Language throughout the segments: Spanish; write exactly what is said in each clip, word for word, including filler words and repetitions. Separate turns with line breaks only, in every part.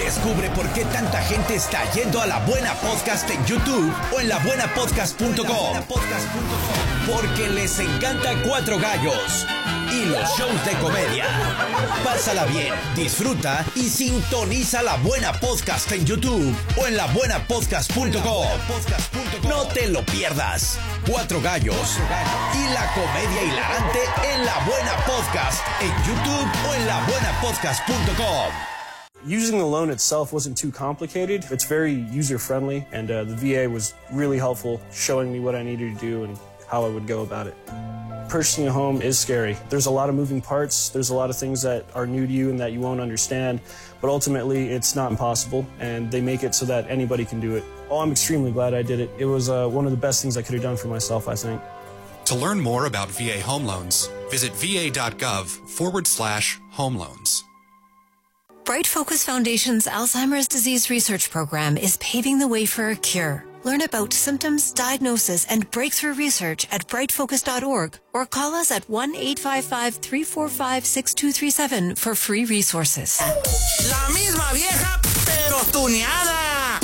Descubre por qué tanta gente está yendo a La Buena Podcast en YouTube o en la buena podcast punto com. Porque les encanta Cuatro Gallos y los shows de comedia. Pásala bien, disfruta y sintoniza La Buena Podcast en YouTube o en la buena podcast punto com. No te lo pierdas. Cuatro Gallos y la comedia hilarante en La Buena Podcast en YouTube o en la buena podcast punto com.
Using the loan itself wasn't too complicated. It's very user-friendly, and uh, the V A was really helpful, showing me what I needed to do and how I would go about it. Purchasing a home is scary. There's a lot of moving parts. There's a lot of things that are new to you and that you won't understand, but ultimately it's not impossible, and they make it so that anybody can do it. Oh, I'm extremely glad I did it. It was uh, one of the best things I could have done for myself, I think.
To learn more about V A home loans, visit va.gov forward slash home loans.
Bright Focus Foundation's Alzheimer's Disease Research Program is paving the way for a cure. Learn about symptoms, diagnosis, and breakthrough research at bright focus dot org or call us at one eight five five, three four five, six two three seven for free resources.
La misma vieja, pero tuneada.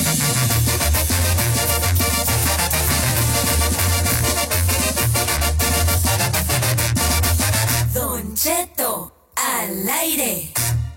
Don Cheto, al aire.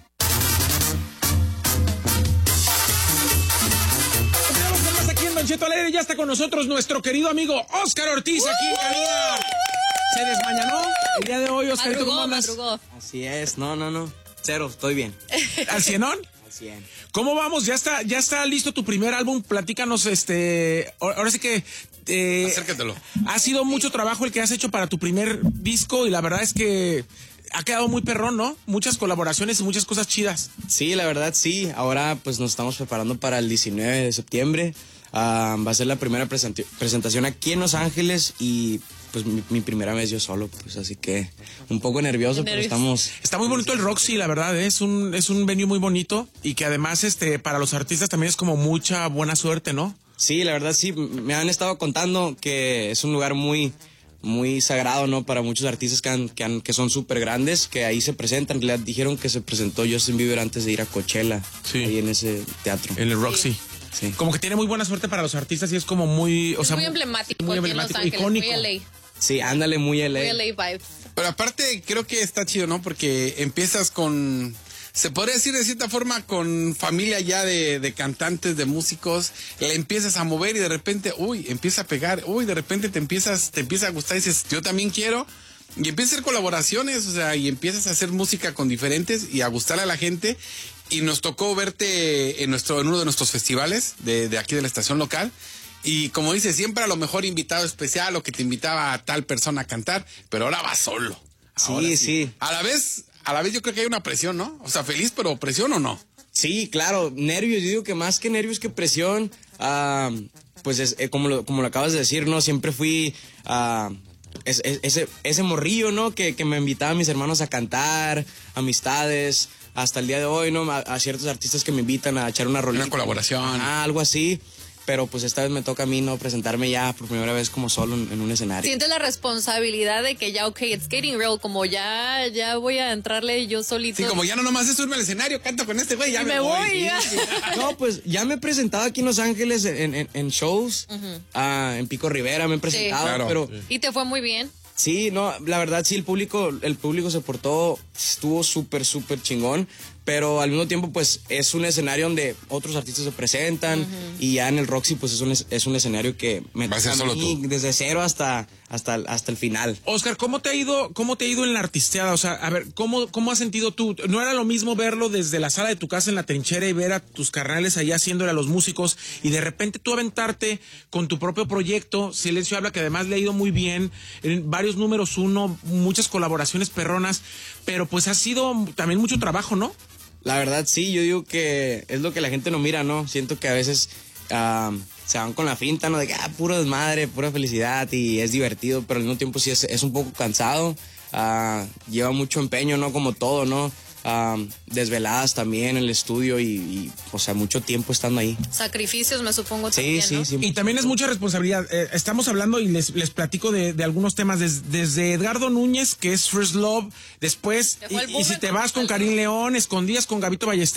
Aquí en Don Cheto al aire ya está con nosotros nuestro querido amigo Oscar Ortiz aquí en cabina. Se desmañanó el día de hoy, Oscar. ¿Cómo andas?
Madrugó. Así es, no, no, no. Cero, estoy bien.
¿Al cienón?
Al cien.
¿Cómo vamos? ¿Ya está, ya está listo tu primer álbum? Platícanos, este... Ahora sí que... Eh,
Acércatelo.
Ha sido mucho trabajo el que has hecho para tu primer disco y la verdad es que ha quedado muy perrón, ¿no? Muchas colaboraciones y muchas cosas chidas.
Sí, la verdad sí. Ahora pues nos estamos preparando para el diecinueve de septiembre. Uh, va a ser la primera present- presentación aquí en Los Ángeles y pues mi, mi primera vez yo solo, pues así que un poco nervioso, pero estamos...
Está muy bonito el Roxy, la verdad, ¿eh? es un es un venue muy bonito y que además este para los artistas también es como mucha buena suerte, ¿no?
Sí, la verdad sí, me han estado contando que es un lugar muy... muy sagrado, ¿no? Para muchos artistas que, han, que, han, que son súper grandes, que ahí se presentan. Le dijeron que se presentó Justin Bieber antes de ir a Coachella, sí, ahí en ese teatro.
En el Roxy.
Sí. Sí.
Como que tiene muy buena suerte para los artistas y es como muy... O
es
sea,
muy emblemático,
muy
aquí emblemático,
en Los Ángeles,
icónico. Muy L A.
Sí, ándale, muy L A.
Muy L A vibes.
Pero aparte creo que está chido, ¿no? Porque empiezas con... Se podría decir de cierta forma con familia ya de, de cantantes, de músicos, le empiezas a mover y de repente, uy, empieza a pegar, uy, de repente te empiezas, te empieza a gustar y dices, yo también quiero, y empiezas a hacer colaboraciones, o sea, y empiezas a hacer música con diferentes y a gustarle a la gente, y nos tocó verte en nuestro, en uno de nuestros festivales de, de aquí de la estación local, y como dices, siempre a lo mejor invitado especial o que te invitaba a tal persona a cantar, pero ahora vas solo. Ahora
sí, sí, sí.
A la vez... A la vez yo creo que hay una presión, ¿no? O sea, feliz, pero presión o no.
Sí, claro, nervios. Yo digo que más que nervios que presión, uh, pues es, eh, como, lo, como lo acabas de decir, ¿no? Siempre fui uh, es, es, ese, ese morrillo, ¿no? Que, que me invitaba a mis hermanos a cantar, amistades, hasta el día de hoy, ¿no? A, a ciertos artistas que me invitan a echar una rolita.
Una colaboración.
Ah, algo así. Pero pues esta vez me toca a mí, ¿no? Presentarme ya por primera vez como solo en, en un escenario.
Sientes la responsabilidad de que ya, ok, it's getting real, como ya, ya voy a entrarle yo solito.
Sí, como ya no nomás es subirme al escenario, canto con este güey, ya
y
me,
me voy.
voy
Ya.
No, pues ya me he presentado aquí en Los Ángeles en, en, en shows, uh-huh. uh, en Pico Rivera me he presentado,
sí,
claro,
pero...
Sí.
Y te fue muy bien.
Sí, no, la verdad sí, el público, el público se portó, estuvo súper, súper chingón, pero al mismo tiempo pues es un escenario donde otros artistas se presentan, uh-huh. y ya en el Roxy pues es un, es un escenario que me
va a ser solo tú.
Desde cero hasta, hasta, hasta el final.
Oscar, ¿cómo te ha ido, cómo te ha ido en la artisteada? O sea, a ver, ¿cómo, cómo has sentido tú? ¿No era lo mismo verlo desde la sala de tu casa en la trinchera y ver a tus carnales allá haciéndole a los músicos y de repente tú aventarte con tu propio proyecto? Silencio Habla, que además le ha ido muy bien, en varios números uno, muchas colaboraciones perronas, pero pues ha sido también mucho trabajo, ¿no?
La verdad sí, yo digo que es lo que la gente no mira, ¿no? Siento que a veces uh, se van con la finta, ¿no? De que, ah, puro desmadre, pura felicidad y es divertido, pero al mismo tiempo sí es, es un poco cansado, uh, lleva mucho empeño, ¿no? Como todo, ¿no? Um, desveladas también en el estudio y, y, o sea, mucho tiempo estando ahí.
Sacrificios, me supongo,
sí,
también,
sí,
¿no?
sí.
Y también es mucha responsabilidad. Eh, estamos hablando y les, les platico de, de algunos temas, des, desde Edgardo Núñez, que es First Love, después, y, y si te vas con Karim León, Escondidas con Gabito Ballester.